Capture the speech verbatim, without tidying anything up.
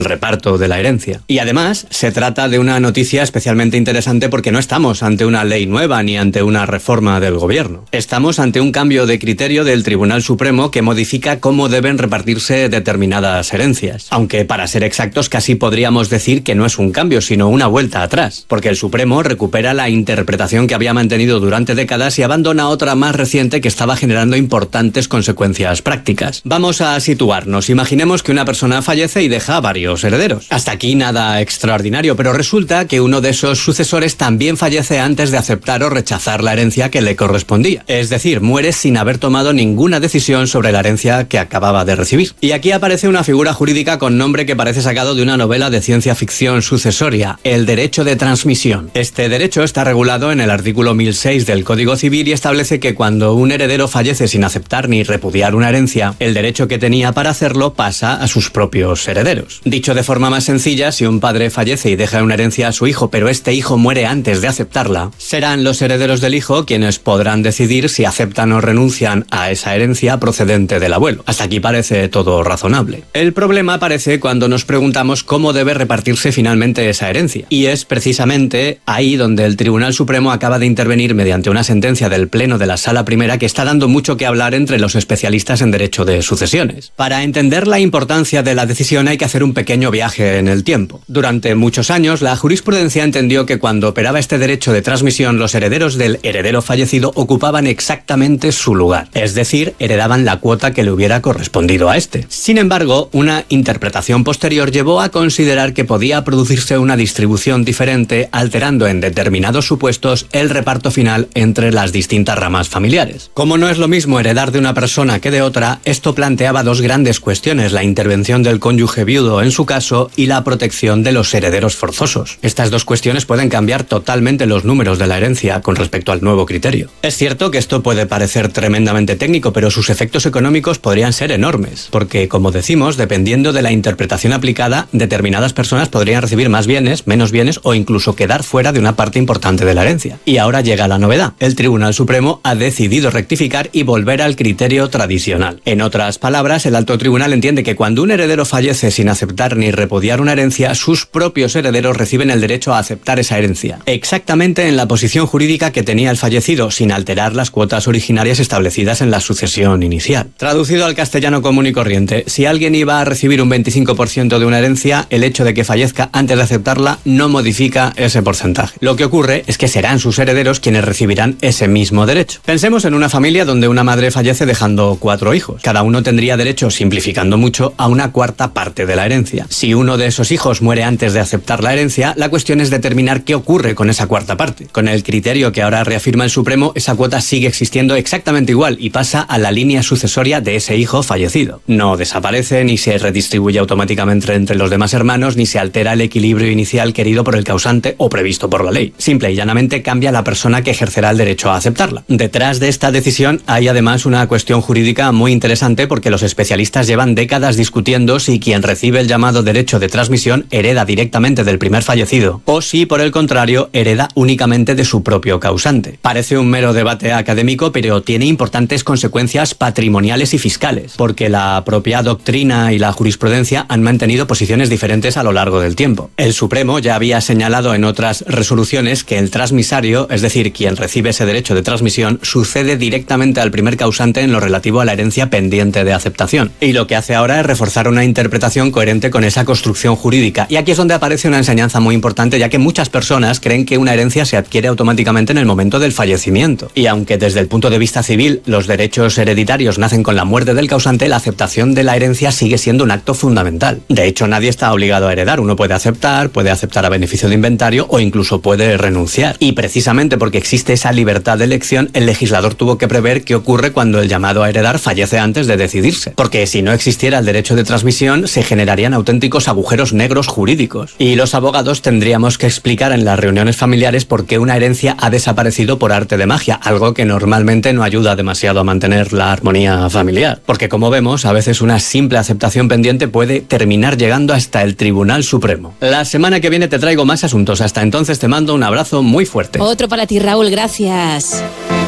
reparto de la herencia. Y además, se trata de una noticia especialmente interesante porque no estamos ante una ley nueva ni ante una reforma del gobierno. Estamos ante un cambio de criterio del Tribunal Supremo que modifica cómo deben repartirse determinadas herencias. Aunque, para ser exactos, casi podríamos decir que no es un cambio, sino una vuelta atrás. Porque el Supremo recupera la interpretación que había mantenido durante décadas y abandona otra más reciente que estaba generando importantes consecuencias prácticas. Vamos a situarnos. Imaginemos que una persona fallece y deja varios herederos. Hasta aquí nada extraordinario, pero resulta que uno de esos sucesores también fallece antes de aceptar o rechazar la herencia que le correspondía. Es decir, muere sin haber tomado ninguna decisión sobre la herencia que acababa de recibir. Y aquí aparece una figura jurídica con nombre que parece sacado de una novela de ciencia ficción sucesoria, el derecho de transmisión. Este derecho está regulado en el artículo mil seis del Código Civil y establece que cuando un heredero fallece sin aceptar ni repudiar una herencia, el derecho que tenía para hacerlo pasa a sus propios herederos. Dicho de forma más sencilla, si un padre fallece y deja una herencia a su hijo, pero este hijo muere antes de aceptarla, serán los herederos del hijo quienes podrán decidir si aceptan o renuncian a esa herencia procedente del abuelo. Hasta aquí parece todo razonable. El problema aparece cuando nos preguntamos cómo debe repartirse finalmente esa herencia. Y es precisamente ahí donde el Tribunal Supremo acaba de intervenir mediante una sentencia del Pleno de la Sala Primera que está dando mucho que hablar entre los especialistas en derecho de sucesiones. Para entender la importancia de la decisión hay que hacer un pequeño viaje en el tiempo. Durante muchos años, la jurisprudencia entendió que cuando operaba este derecho de transmisión, los herederos del heredero fallecido ocupaban exactamente su lugar, es decir, heredaban la cuota que le hubiera correspondido a este. Sin embargo, una interpretación posterior llevó a considerar que podía producirse una distribución diferente, alterando en determinados supuestos el reparto final entre las distintas ramas familiares. Como no es lo mismo heredar de una persona que de otra, esto planteaba dos grandes cuestiones: la intervención del cónyuge viudo en su caso y la protección de los herederos forzosos. Estas dos cuestiones pueden cambiar totalmente los números de la herencia con respecto al nuevo criterio. Es cierto que esto puede parecer tremendamente técnico, pero sus efectos económicos podrían ser enormes, porque, como decimos, dependiendo de la interpretación aplicada, determinadas personas podrían recibir más bienes, menos bienes o incluso quedar fuera de una parte importante de la herencia. Y ahora llega la novedad. El Tribunal Supremo ha decidido rectificar y volver al criterio tradicional. En otras palabras, el Alto Tribunal entiende que cuando un heredero fallece sin aceptar ni repudiar una herencia, sus propios herederos reciben el derecho a aceptar esa herencia, exactamente en la posición jurídica que tenía el fallecido, sin alterar las cuotas originarias establecidas en la sucesión inicial. Traducido al castellano común y corriente, si alguien iba a recibir un veinticinco por ciento de una herencia, el hecho de que fallezca antes de aceptarla no modifica ese porcentaje. Lo que ocurre es que serán sus herederos quienes recibirán ese mismo derecho. Pensemos en una familia donde una madre fallece dejando cuatro hijos. Cada uno tendría derecho, simplificando mucho, a una cuarta parte de la herencia. Si uno de esos hijos muere antes de aceptar la herencia, la cuestión es determinar qué ocurre con esa cuarta parte. Con el criterio que ahora reafirma el Supremo, esa cuota sigue existiendo exactamente igual y pasa a la línea sucesoria de ese hijo fallecido. No desaparece, ni se redistribuye automáticamente entre los demás hermanos, ni se altera el equilibrio inicial querido por el causante o previsto por la ley. Simple y llanamente cambia la persona que ejercerá el derecho a aceptarla. Detrás de esta decisión hay además una cuestión jurídica muy interesante, porque los especialistas llevan décadas discutiendo si quien recibe el llamado derecho de transmisión hereda directamente del primer fallecido o si, por el contrario, hereda únicamente de su propio causante. Parece un mero debate académico, pero tiene importantes consecuencias patrimoniales y fiscales, porque la propia doctrina y la jurisprudencia han mantenido posiciones diferentes a lo largo del tiempo. El Supremo ya había señalado en otras resoluciones que el transmisario, es decir, quien recibe ese derecho de transmisión, sucede directamente al primer causante en lo relativo a la herencia pendiente de aceptación. Y lo que hace ahora es reforzar una interpretación coherente con esa construcción jurídica. Y aquí es donde aparece una enseñanza muy importante, ya que muchas personas creen que una herencia se adquiere automáticamente en el momento del fallecimiento. Y aunque desde el punto de vista civil los derechos hereditarios nacen con la muerte del causante, la aceptación de la herencia sigue siendo un acto fundamental. De hecho, nadie está obligado a heredar. Uno puede aceptar, puede aceptar a beneficio de inventario o incluso puede renunciar. Y precisamente porque existe esa libertad de elección, el legislador tuvo que prever qué ocurre cuando el llamado a heredar fallece antes de decidirse. Porque si no existiera el derecho de transmisión, se generarían auténticos agujeros negros jurídicos. Y los abogados tendríamos que explicar en las reuniones familiares por qué una herencia ha desaparecido por arte de magia, algo que normalmente no ayuda demasiado a mantener la armonía familiar. Porque, como vemos, a veces una simple aceptación pendiente puede terminar llegando hasta el Tribunal Supremo. La semana que viene te traigo más asuntos. Hasta entonces te mando un abrazo muy fuerte. Otro para ti, Raúl, gracias.